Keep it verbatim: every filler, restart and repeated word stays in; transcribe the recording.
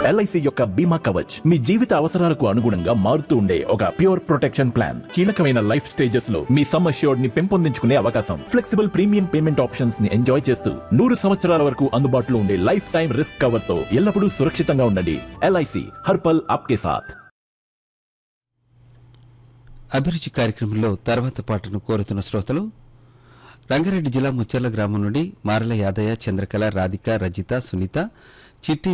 LIC యొక్క బీమా కవచ్ మీ జీవిత అవసరాలకు అనుగుణంగా మారుతూ ఉండే ఒక ప్యూర్ ప్రొటెక్షన్ ప్లాన్. కీలకమైన లైఫ్ స్టేజెస్ లో మీ సమ్ అష్యూర్డ్ ని పెంపొందించుకునే అవకాశం, ఫ్లెక్సిబుల్ ప్రీమియం పేమెంట్ ఆప్షన్స్ ని ఎంజాయ్ చేస్తూ నూరు సంవత్సరాల వరకు అందుబాటులో ఉండే లైఫ్ టైం రిస్క్ కవర్ తో ఎల్లప్పుడూ సురక్షితంగా ఉండండి. ఎల్ఐసి హర్పల్ ఆప్కే సాథ్. అభిరుచి కార్యక్రమంలో తర్వాత పాటను కోరుతున్న శ్రోతలు రంగారెడ్డి జిల్లా ముచ్చర్ల గ్రామం నుండి మారల యాదయ్య, చంద్రకళ, రాధిక, రజిత, సునీత, చిట్టి